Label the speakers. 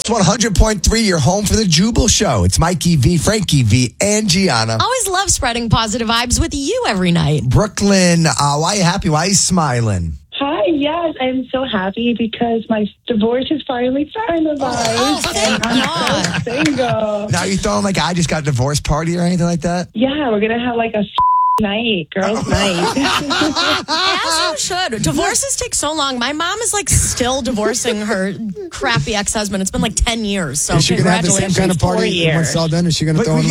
Speaker 1: It's 100.3, your home for the Jubal Show. It's Mikey V, Frankie V, and Gianna.
Speaker 2: Always love spreading positive vibes with you every night.
Speaker 1: Brooklyn, why are you happy? Why are you smiling?
Speaker 3: Hi, yes, I'm so happy because my divorce is finally finalized.
Speaker 2: Oh, thank God.
Speaker 3: I'm so single.
Speaker 1: Now you throwing like I just got divorced party or anything like that?
Speaker 3: Yeah, we're going to have like a night, girls' night.
Speaker 2: As you should. Divorces take so long. My mom is like still divorcing her crappy ex-husband. It's been like 10 years. So
Speaker 4: Is she going to have the
Speaker 2: congratulations.
Speaker 4: same kind of party
Speaker 3: 4 years.
Speaker 4: once it's all done? Is she going to
Speaker 1: But
Speaker 4: throw in